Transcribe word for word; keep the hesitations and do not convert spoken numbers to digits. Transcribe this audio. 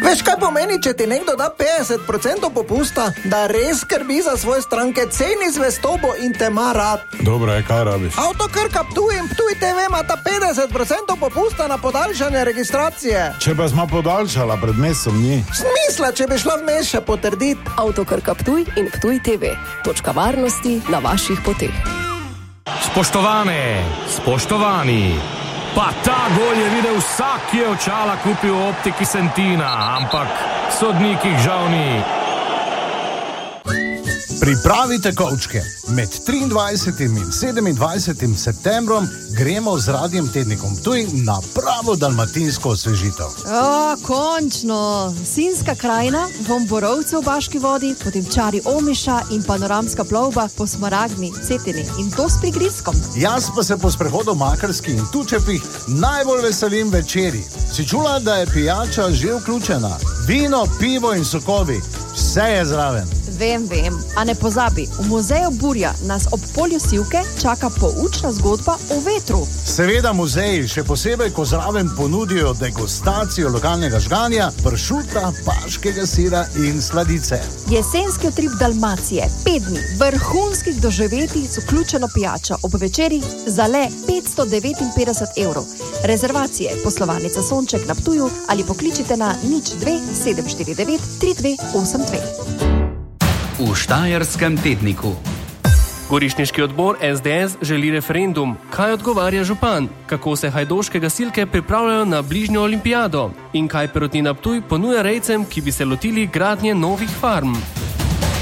Veš, kaj pomeni, če ti nekdo da petdeset procentov popusta, da res skrbi za svoje stranke, ceni zvestobo in te ima rad. Dobro je, kaj rabiš? Avtokrka Ptuj in Ptuj T V ima ta petdeset procentov popusta na podaljšanje registracije. Če pa smo podaljšala, pred mesom ni. Smisla, če bi šla vmes še potrditi. Avtokrka Ptuj in Ptuj T V. Točka varnosti na vaših poteh. Spoštovane, spoštovani, pa ta gol je videl vsak, ki je očala kupil v optiki Sentina, ampak sodnikih žal ni. Pripravite kovčke. Med triindvajsetim in sedemindvajsetim septembrom gremo z Radiem Tednikom Ptuj na pravo dalmatinsko osvežitev. O, končno! Sinjska krajina, vom Borovcev v Baški vodi, potem čari Omiša in panoramska plovba po Smaragdni, Cetini in to s prigrizkom. Jaz pa se po sprehodu v Makarski in Tučepih najbolj veselim večeri. Si čula, da je pijača že vključena? Vino, pivo in sokovi, vse je zraven. Vem, vem, a ne pozabi, v muzeju Burja nas ob polju Sivke čaka poučna zgodba o vetru. Seveda muzeji, še posebej, ko zraven ponudijo degustacijo lokalnega žganja, pršuta, paškega sira in sladice. Jesenski utrip Dalmacije, pet dni vrhunskih doživetij z vključeno pijačo ob večerih za le petsto devetinpetdeset evrov. Rezervacije poslovalnica Sonček na Ptuju ali pokličite na nič dve sedem štiri devet tri dve osem dve. V Štajerskem tedniku. Gorišniški odbor S D S želi referendum. Kaj odgovarja župan? Kako se hajdoške gasilke pripravljajo na bližnjo olimpijado? In kaj Perutnina Ptuj ponuja rejcem, ki bi se lotili gradnje novih farm?